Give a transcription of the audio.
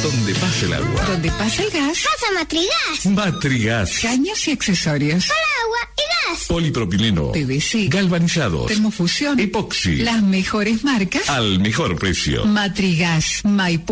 Donde pasa el agua. Donde pasa el gas. Pasa Matrigas. Matrigas. Caños y accesorios. Para agua y gas. Polipropileno. PVC. Galvanizados. Termofusión. Epoxi. Las mejores marcas. Al mejor precio. Matrigas. Maipú.